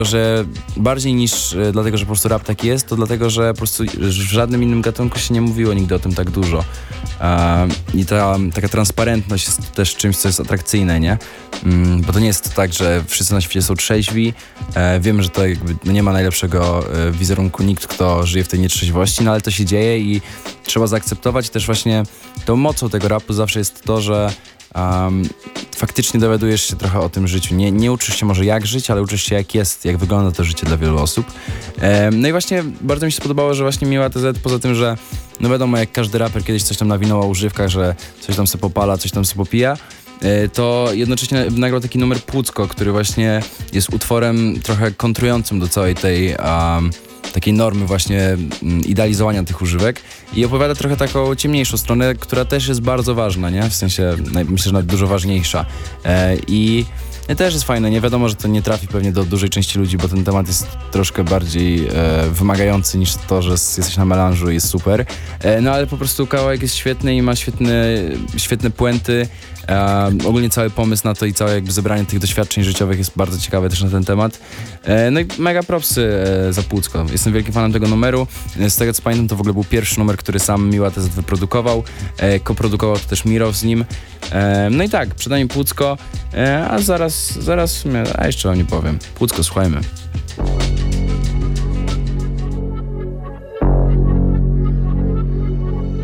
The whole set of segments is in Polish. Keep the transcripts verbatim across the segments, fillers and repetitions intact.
że bardziej niż e, dlatego, że po prostu rap tak jest, to dlatego, że po prostu w żadnym innym gatunku się nie mówiło nigdy o tym tak dużo. E, I ta taka transparentność jest też czymś, co jest atrakcyjne, nie? Mm, bo to nie jest tak, że wszyscy na świecie są trzeźwi. E, wiem, że to jakby no nie ma najlepszego e, wizerunku nikt, kto żyje w tej nietrzeźwości, no ale to się dzieje i trzeba zaakceptować. Też właśnie tą mocą tego rapu zawsze jest to, że Um, faktycznie dowiadujesz się trochę o tym życiu. Nie, nie uczysz się może jak żyć, ale uczysz się jak jest, jak wygląda to życie dla wielu osób. Um, no i właśnie bardzo mi się spodobało, że właśnie Miła T Z, poza tym, że no wiadomo, jak każdy raper kiedyś coś tam nawinął o używkach, że coś tam se popala, coś tam se popija, to jednocześnie nagrał taki numer Płucko, który właśnie jest utworem trochę kontrującym do całej tej um, takiej normy właśnie idealizowania tych używek i opowiada trochę taką ciemniejszą stronę, która też jest bardzo ważna, nie? W sensie, myślę, że nawet dużo ważniejsza. E, I też jest fajne, nie wiadomo, że to nie trafi pewnie do dużej części ludzi, bo ten temat jest troszkę bardziej e, wymagający niż to, że jesteś na melanżu i jest super. E, no ale po prostu kawałek jest świetny i ma świetne, świetne puenty. E, ogólnie cały pomysł na to i całe jakby zebranie tych doświadczeń życiowych jest bardzo ciekawe też na ten temat. E, no i mega propsy e, za Płucko. Jestem wielkim fanem tego numeru. E, z tego co pamiętam, to w ogóle był pierwszy numer, który sam Miła T Z wyprodukował. E, koprodukował to też Miro z nim. E, no i tak, przed nami Płucko, e, a zaraz, zaraz w sumie, a jeszcze wam nie powiem. Płucko, słuchajmy.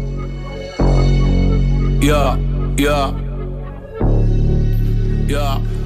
Ja, ja, ja.